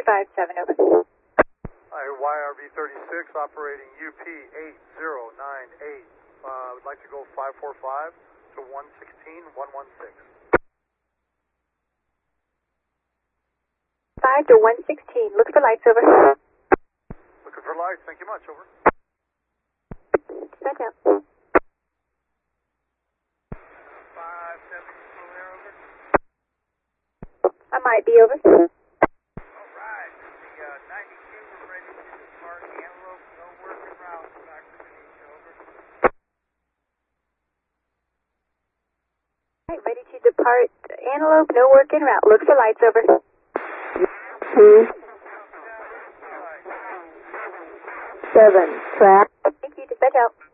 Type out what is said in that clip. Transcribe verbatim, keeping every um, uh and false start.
five seven, over. Hi, Y R V thirty-six operating U P eight zero nine eight. Uh, would like to go five four five to one sixteen one one six. five to one sixteen. Looking for lights, over. Looking for lights. Thank you much. Over. Dispatch out. five seven, still there, over? I might be, over. All right. The uh, ninety-two, we're ready to depart Antelope. No working routes back to Benicia. Over. Right, ready to depart Antelope. No working route. Look for lights, over. Two, seven, track. Thank you. Dispatch out.